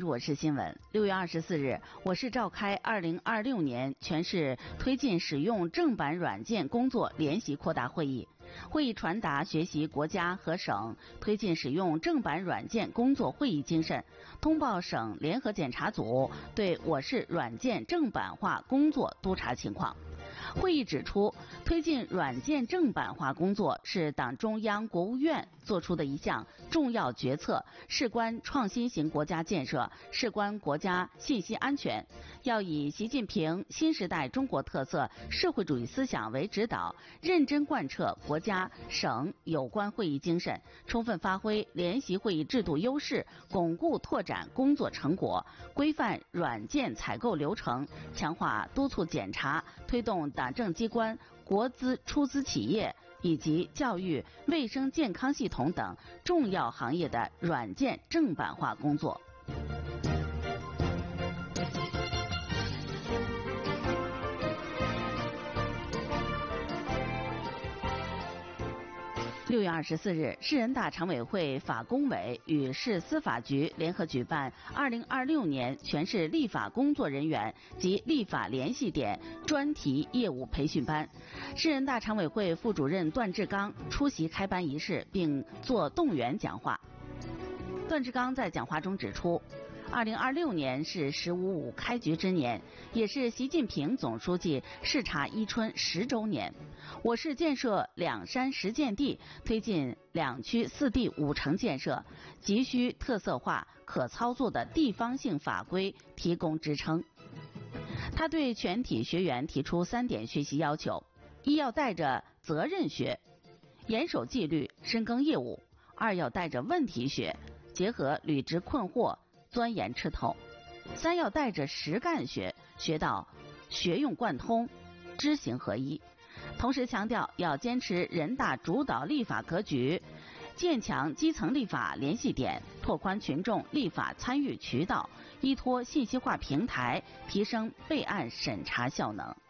入我市新闻。6月24日，我市召开2026年全市推进使用正版软件工作联席扩大会议。会议传达学习国家和省推进使用正版软件工作会议精神，通报省联合检查组对我市软件正版化工作督查情况。会议指出，推进软件正版化工作是党中央、国务院作出的一项重要决策，事关创新型国家建设，事关国家信息安全。要以习近平新时代中国特色社会主义思想为指导，认真贯彻国家、省有关会议精神，充分发挥联席会议制度优势，巩固拓展工作成果，规范软件采购流程，强化督促检查，推动党政机关、国资出资企业以及教育、卫生健康系统等重要行业的软件正版化工作。6月24日，市人大常委会法工委与市司法局联合举办2026年全市立法工作人员及立法联系点专题业务培训班。市人大常委会副主任段志刚出席开班仪式并作动员讲话。段志刚在讲话中指出，2026年是“15.5”开局之年，也是习近平总书记视察伊春10周年。我市建设2山实践地，推进2区4地5城建设，急需特色化、可操作的地方性法规提供支撑。他对全体学员提出3点学习要求：一要带着责任学，严守纪律，深耕业务；二要带着问题学，结合履职困惑，钻研吃透；三要带着实干学，学到学用贯通，知行合一。同时强调要坚持人大主导立法格局，建强基层立法联系点，拓宽群众立法参与渠道，依托信息化平台，提升备案审查效能。